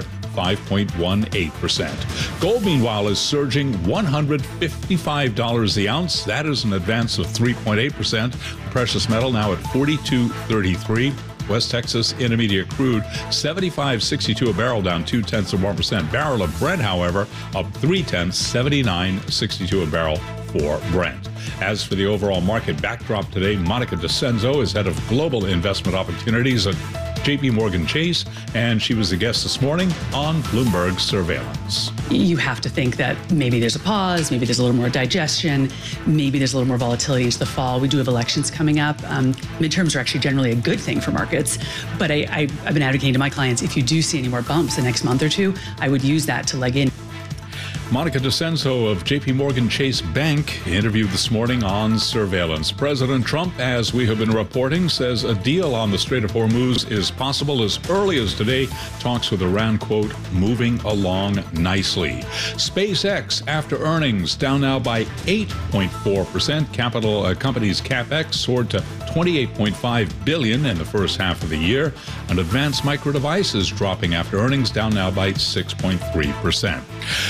S11: 5.18%. Gold, meanwhile, is surging $155 the ounce. That is an advance of 3.8%. Precious metal now at $42.33. West Texas Intermediate crude, 75.62 a barrel, down 0.2%. Barrel of Brent, however, up 0.3, 79.62 a barrel for Brent. As for the overall market backdrop today, Monica DeCenzo is head of global investment opportunities at J.P. Morgan Chase, and she was the guest this morning on Bloomberg Surveillance.
S12: You have to think that maybe there's a pause, maybe there's a little more digestion, maybe there's a little more volatility into the fall. We do have elections coming up. Midterms are actually generally a good thing for markets, but I've been advocating to my clients, if you do see any more bumps the next month or two, I would use that to leg in.
S11: Monica DeCenzo of J.P. Morgan Chase Bank interviewed this morning on Surveillance. President Trump, as we have been reporting, says a deal on the Strait of Hormuz is possible as early as today. Talks with Iran, quote, moving along nicely. SpaceX, after earnings, down now by 8.4%. Company's CapEx soared to $28.5 billion in the first half of the year. And Advanced Micro Devices dropping after earnings, down now by 6.3%. A headline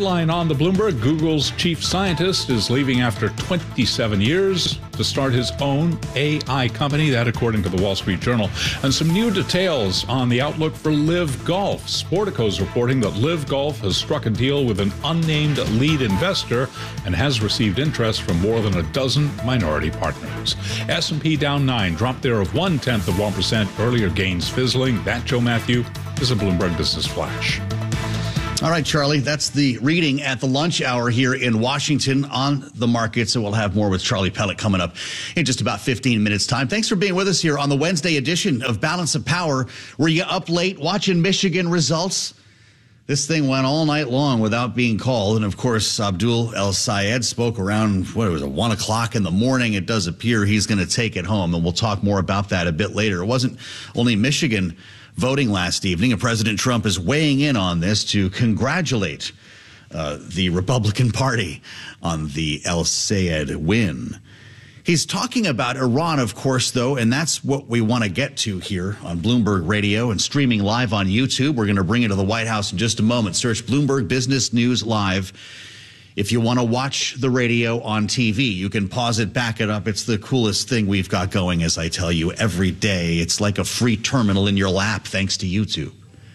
S11: headline on the Bloomberg, Google's chief scientist is leaving after 27 years to start his own AI company, that according to the Wall Street Journal. And some new details on the outlook for Live Golf. Sportico's reporting that Live Golf has struck a deal with an unnamed lead investor and has received interest from more than a dozen minority partners. S&P down 9, drop there of 0.1%, earlier gains fizzling. That, Joe Matthew, is a Bloomberg Business Flash.
S10: All right, Charlie, that's the reading at the lunch hour here in Washington on the market. So we'll have more with Charlie Pellet coming up in just about 15 minutes time. Thanks for being with us here on the Wednesday edition of Balance of Power. Were you up late watching Michigan results? This thing went all night long without being called. And of course, Abdul El-Sayed spoke around, 1 o'clock in the morning. It does appear he's going to take it home. And we'll talk more about that a bit later. It wasn't only Michigan voting last evening, and President Trump is weighing in on this to congratulate the Republican Party on the El-Sayed win. He's talking about Iran, of course, though, and that's what we want to get to here on Bloomberg Radio and streaming live on YouTube. We're going to bring you to the White House in just a moment. Search Bloomberg Business News Live. If you want to watch the radio on TV, you can pause it, back it up. It's the coolest thing we've got going, as I tell you, every day. It's like a free terminal in your lap, thanks to YouTube.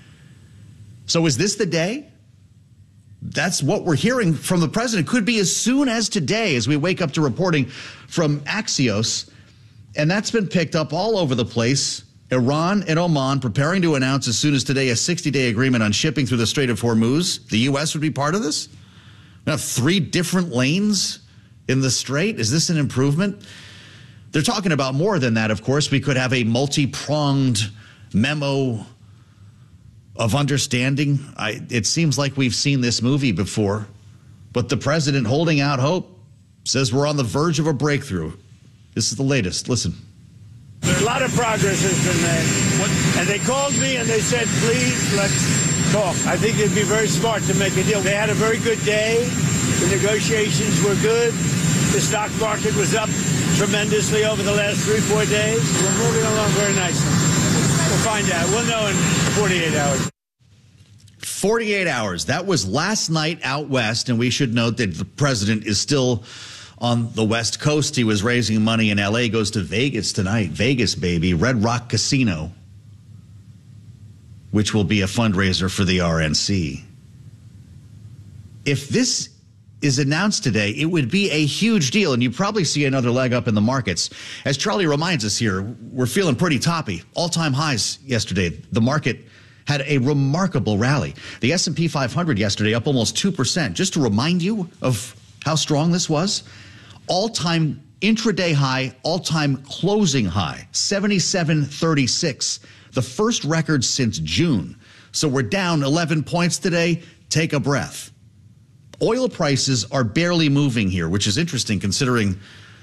S10: So is this the day? That's what we're hearing from the president. Could be as soon as today as we wake up to reporting from Axios. And that's been picked up all over the place. Iran and Oman preparing to announce as soon as today a 60-day agreement on shipping through the Strait of Hormuz. The U.S. would be part of this? Now, 3 different lanes in the strait. Is this an improvement? They're talking about more than that, of course. We could have a multi-pronged memo of understanding. It seems like we've seen this movie before. But the president, holding out hope, says we're on the verge of a breakthrough. This is the latest. Listen.
S13: A lot of progress has been made. And they called me and they said, please, let's talk. I think it'd be very smart to make a deal. They had a very good day. The negotiations were good. The stock market was up tremendously over the last 3-4 days. We're moving along very nicely. We'll find out. We'll know in 48 hours.
S10: 48 hours. That was last night out west, and we should note that the president is still on the West Coast. He was raising money in L.A., goes to Vegas tonight. Vegas, baby. Red Rock Casino, which will be a fundraiser for the RNC. If this is announced today, it would be a huge deal, and you probably see another leg up in the markets. As Charlie reminds us here, we're feeling pretty toppy. All-time highs yesterday. The market had a remarkable rally. The S&P 500 yesterday up almost 2%. Just to remind you of how strong this was, all-time intraday high, all-time closing high, 77.36. The first record since June. So we're down 11 points today. Take a breath. Oil prices are barely moving here, which is interesting considering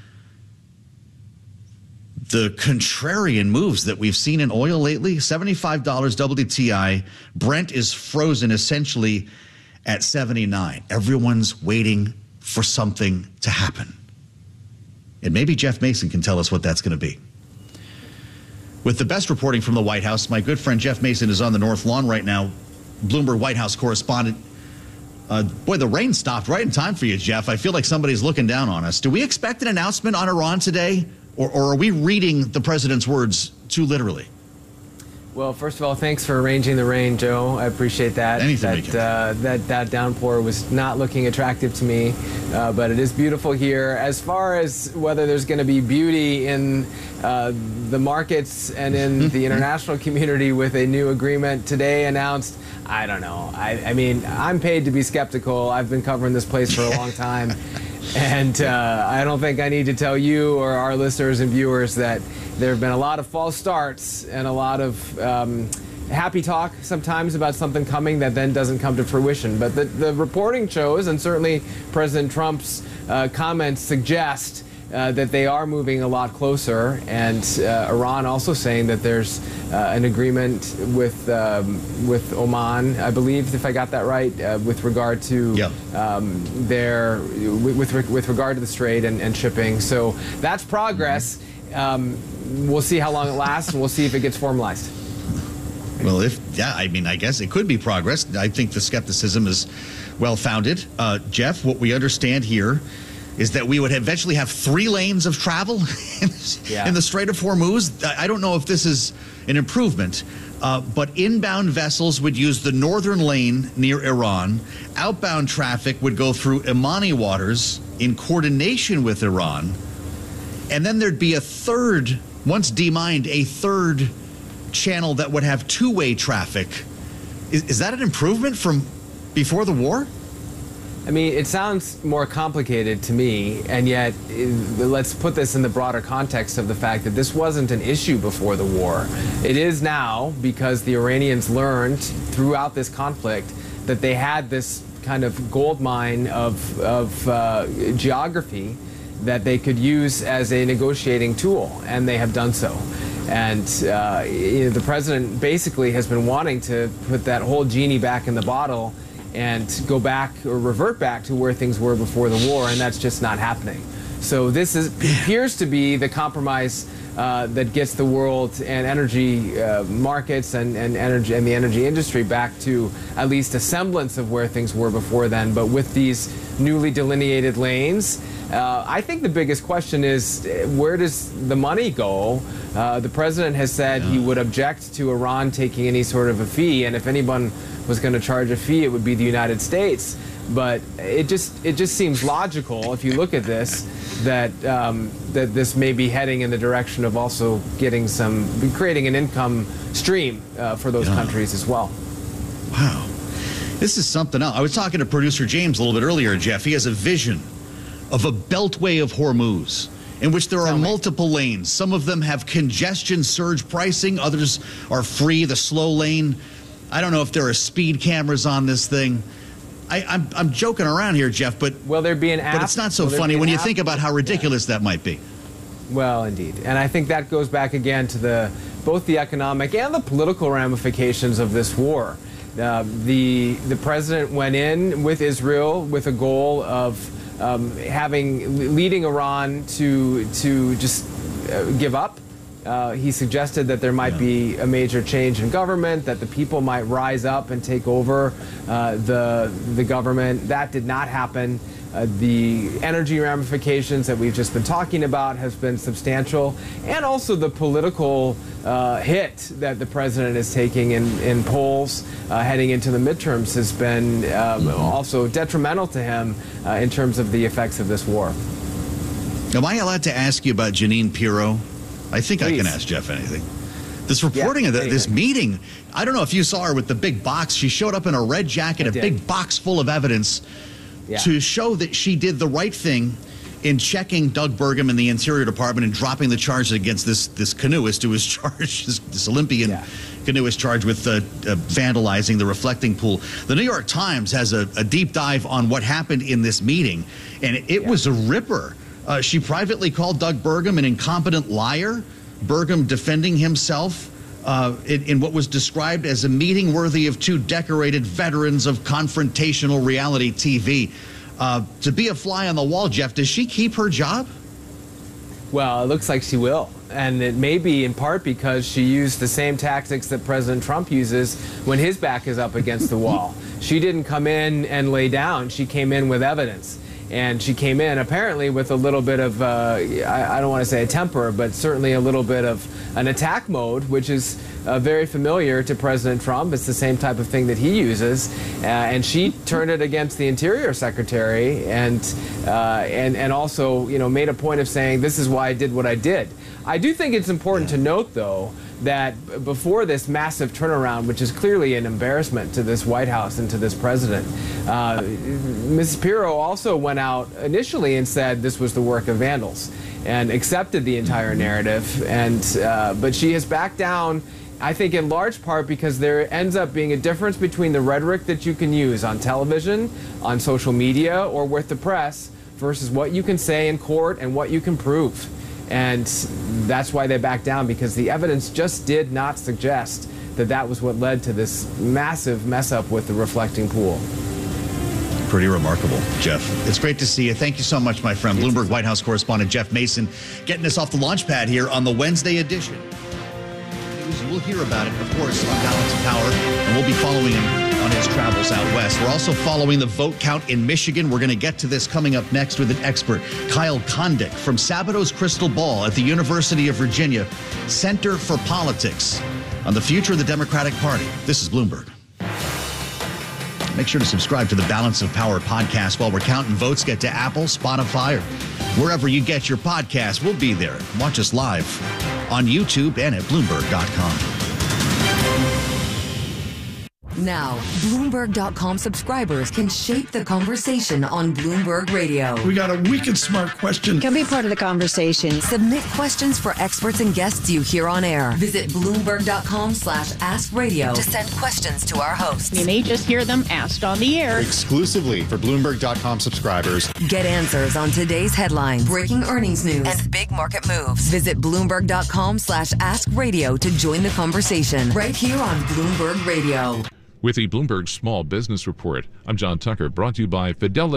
S10: the contrarian moves that we've seen in oil lately. $75 WTI. Brent is frozen essentially at 79. Everyone's waiting for something to happen. And maybe Jeff Mason can tell us what that's going to be. With the best reporting from the White House, my good friend Jeff Mason is on the North Lawn right now, Bloomberg White House correspondent. Boy, the rain stopped right in time for you, Jeff. I feel like somebody's looking down on us. Do we expect an announcement on Iran today, or are we reading the president's words too literally?
S14: Well, first of all, thanks for arranging the rain, Joe. I appreciate that. That downpour was not looking attractive to me, but it is beautiful here. As far as whether there's going to be beauty in the markets and in the international community with a new agreement today announced, I don't know. I mean, I'm paid to be skeptical. I've been covering this place for a long time. And I don't think I need to tell you or our listeners and viewers that there have been a lot of false starts and a lot of happy talk sometimes about something coming that then doesn't come to fruition. But the reporting shows, and certainly President Trump's comments suggest that they are moving a lot closer, and Iran also saying that there's an agreement with Oman, I believe, if I got that right, with regard to with regard to the strait and shipping. So that's progress. We'll see how long it lasts, and we'll see if it gets formalized.
S10: Well, I guess it could be progress. I think the skepticism is well-founded. Jeff, what we understand here is that we would eventually have 3 lanes of travel in the Strait of Hormuz. I don't know if this is an improvement, but inbound vessels would use the northern lane near Iran. Outbound traffic would go through Imani waters in coordination with Iran. And then there'd be a third, once demined, a third channel that would have two-way traffic. Is that an improvement from before the war?
S14: I mean, it sounds more complicated to me, and yet let's put this in the broader context of the fact that this wasn't an issue before the war. It is now, because the Iranians learned throughout this conflict that they had this kind of gold mine of geography that they could use as a negotiating tool, and they have done so. And the president basically has been wanting to put that whole genie back in the bottle and go back or revert back to where things were before the war, and that's just not happening. So this appears to be the compromise that gets the world and energy markets and the energy industry back to at least a semblance of where things were before then, but with these newly delineated lanes. I think the biggest question is, where does the money go? The president has said he would object to Iran taking any sort of a fee, and if anyone was going to charge a fee, it would be the United States. But it just seems logical, if you look at this, that that this may be heading in the direction of also creating an income stream for those countries as well.
S10: Wow, this is something else. I was talking to producer James a little bit earlier, Jeff. He has a vision of a beltway of Hormuz in which there are multiple lanes. Some of them have congestion surge pricing. Others are free, the slow lane. I don't know if there are speed cameras on this thing. I'm joking around here, Jeff, but
S14: will there be an app?
S10: But it's not so funny when you think about how ridiculous that might be.
S14: Well, indeed, and I think that goes back again to both the economic and the political ramifications of this war. The president went in with Israel with a goal of leading Iran to just give up. He suggested that there might be a major change in government, that the people might rise up and take over the government. That did not happen. The energy ramifications that we've just been talking about has been substantial, and also the political hit that the president is taking in polls heading into the midterms has been also detrimental to him in terms of the effects of this war.
S10: Am I allowed to ask you about Jeanine Pirro? I think
S14: Please.
S10: I can ask Jeff anything. This reporting of this meeting, I don't know if you saw her with the big box. She showed up in a red jacket, a big box full of evidence to show that she did the right thing in checking Doug Burgum in the Interior Department and dropping the charges against this canoeist who was charged, this Olympian canoeist charged with vandalizing the reflecting pool. The New York Times has a deep dive on what happened in this meeting, and it was a ripper. She privately called Doug Burgum an incompetent liar, Burgum defending himself in what was described as a meeting worthy of two decorated veterans of confrontational reality TV. To be a fly on the wall, Jeff, does she keep her job?
S14: Well, it looks like she will. And it may be in part because she used the same tactics that President Trump uses when his back is up against the wall. She didn't come in and lay down. She came in with evidence. And she came in apparently with a little bit of, I don't want to say a temper, but certainly a little bit of an attack mode, which is very familiar to President Trump. It's the same type of thing that he uses. And she turned it against the Interior Secretary and also, made a point of saying, this is why I did what I did. I do think it's important to note, though, that before this massive turnaround, which is clearly an embarrassment to this White House and to this president, Mrs. Pirro also went out initially and said this was the work of vandals and accepted the entire narrative. But she has backed down, I think in large part because there ends up being a difference between the rhetoric that you can use on television, on social media, or with the press versus what you can say in court and what you can prove. And that's why they backed down, because the evidence just did not suggest that that was what led to this massive mess up with the reflecting pool.
S10: Pretty remarkable, Jeff. It's great to see you. Thank you so much, my friend. Bloomberg White House correspondent Jeff Mason getting us off the launch pad here on the Wednesday edition. news. We'll hear about it, of course, on Balance of Power, and we'll be following him on his travels out west. We're also following the vote count in Michigan. We're going to get to this coming up next with an expert, Kyle Kondik from Sabatos Crystal Ball at the University of Virginia Center for Politics on the future of the Democratic Party. This is Bloomberg. Make sure to subscribe to the Balance of Power podcast while we're counting votes. Get to Apple, Spotify, or wherever you get your podcasts. We'll be there. Watch us live on YouTube and at Bloomberg.com.
S5: Now, Bloomberg.com subscribers can shape the conversation on Bloomberg Radio.
S15: We got a wicked smart question.
S5: Can be part of the conversation. Submit questions for experts and guests you hear on air. Visit Bloomberg.com/AskRadio to send questions to our hosts.
S16: You may just hear them asked on the air.
S17: Exclusively for Bloomberg.com subscribers.
S5: Get answers on today's headlines, breaking earnings news, and big market moves. Visit Bloomberg.com/AskRadio to join the conversation right here on Bloomberg Radio.
S11: With the Bloomberg Small Business Report, I'm John Tucker, brought to you by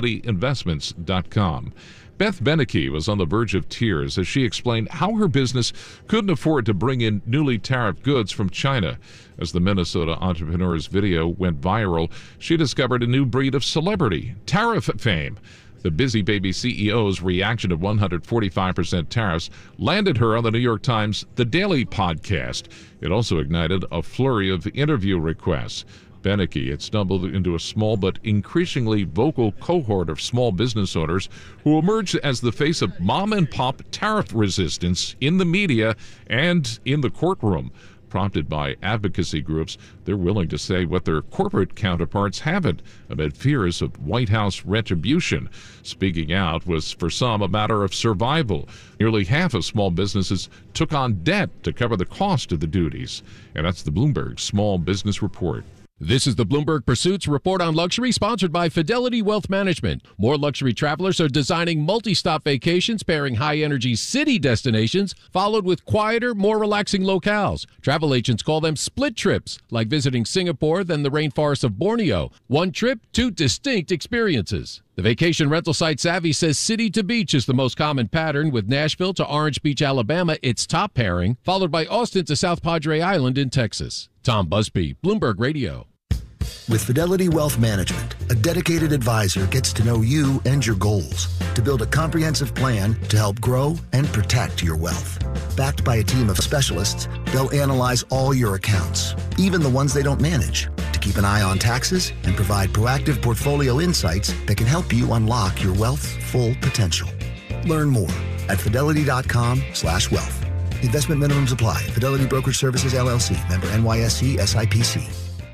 S11: FidelityInvestments.com. Beth Beneke was on the verge of tears as she explained how her business couldn't afford to bring in newly tariffed goods from China. As the Minnesota entrepreneur's video went viral, she discovered a new breed of celebrity, tariff fame. The Busy Baby CEO's reaction to 145% tariffs landed her on the New York Times The Daily podcast. It also ignited a flurry of interview requests. Beneke had stumbled into a small but increasingly vocal cohort of small business owners who emerged as the face of mom-and-pop tariff resistance in the media and in the courtroom. Prompted by advocacy groups, they're willing to say what their corporate counterparts haven't, amid fears of White House retribution. Speaking out was, for some, a matter of survival. Nearly half of small businesses took on debt to cover the cost of the duties. And that's the Bloomberg Small Business Report.
S19: This is the Bloomberg Pursuits Report on Luxury, sponsored by Fidelity Wealth Management. More luxury travelers are designing multi-stop vacations pairing high-energy city destinations, followed with quieter, more relaxing locales. Travel agents call them split trips, like visiting Singapore then the rainforests of Borneo. One trip, two distinct experiences. The vacation rental site Savvy says city to beach is the most common pattern, with Nashville to Orange Beach, Alabama, its top pairing, followed by Austin to South Padre Island in Texas. Tom Busby, Bloomberg Radio.
S20: With Fidelity Wealth Management, a dedicated advisor gets to know you and your goals to build a comprehensive plan to help grow and protect your wealth. Backed by a team of specialists, they'll analyze all your accounts, even the ones they don't manage, to keep an eye on taxes and provide proactive portfolio insights that can help you unlock your wealth's full potential. Learn more at fidelity.com/wealth. Investment minimums apply. Fidelity Brokerage Services, LLC. Member NYSE SIPC.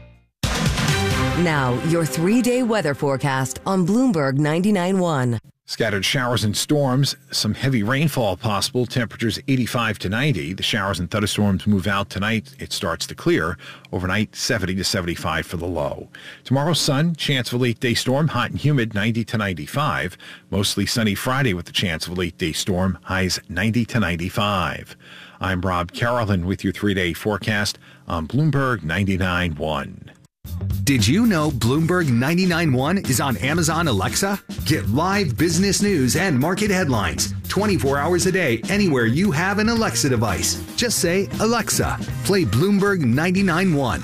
S5: Now, your 3-day weather forecast on Bloomberg 99.1.
S18: Scattered showers and storms, some heavy rainfall possible, temperatures 85 to 90. The showers and thunderstorms move out tonight. It starts to clear. Overnight, 70 to 75 for the low. Tomorrow, sun, chance of a late-day storm, hot and humid, 90 to 95. Mostly sunny Friday with the chance of a late-day storm, highs 90 to 95. I'm Rob Carolyn with your 3-day forecast on Bloomberg 99.1.
S21: Did you know Bloomberg 99.1 is on Amazon Alexa? Get live business news and market headlines 24 hours a day anywhere you have an Alexa device. Just say, Alexa, play Bloomberg 99.1.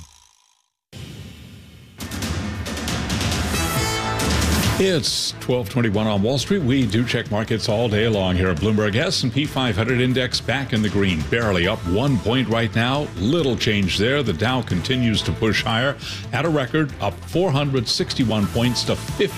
S11: It's 12:21 on Wall Street. We do check markets all day long here at Bloomberg. S&P 500 index back in the green, barely up 1 point right now. Little change there. The Dow continues to push higher at a record, up 461 points to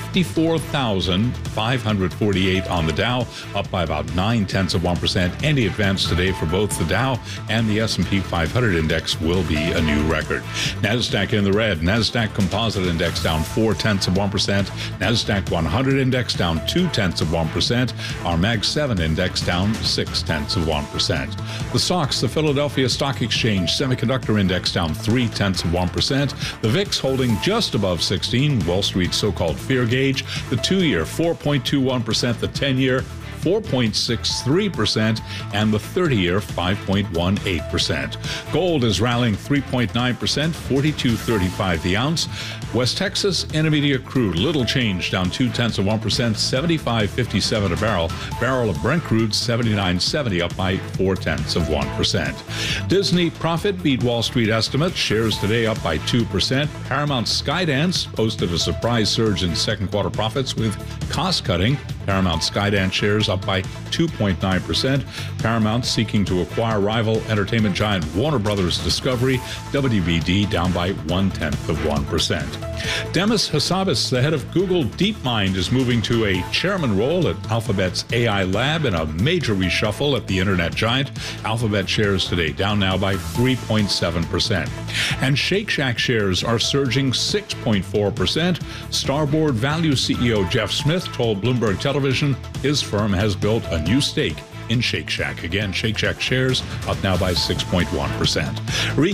S11: 54,548 on the Dow, up by about 0.9%. Any advance today for both the Dow and the S&P 500 index will be a new record. NASDAQ in the red. NASDAQ Composite Index down 0.4%. NASDAQ 100 index down 0.2%. Our Mag 7 index down 0.6%. The SOX, the Philadelphia Stock Exchange Semiconductor Index down 0.3%. The VIX holding just above 16, Wall Street's so-called fear gauge. The 2-year 4.21%, the 10-year 4.63%, and the 30-year 5.18%. Gold is rallying 3.9%, $42.35 the ounce. West Texas Intermediate crude, little change, down 0.2%, $75.57 a barrel. Barrel of Brent crude, $79.70, up by 0.4%. Disney profit beat Wall Street estimates. Shares today up by 2%. Paramount Skydance posted a surprise surge in second quarter profits with cost cutting. Paramount Skydance shares up by 2.9%. Paramount seeking to acquire rival entertainment giant Warner Brothers Discovery. WBD down by 0.1%. Demis Hassabis, the head of Google DeepMind, is moving to a chairman role at Alphabet's AI lab in a major reshuffle at the internet giant. Alphabet shares today down now by 3.7%. And Shake Shack shares are surging 6.4%. Starboard Value CEO Jeff Smith told Bloomberg Television his firm has built a new stake in Shake Shack. Again, Shake Shack shares up now by 6.1%.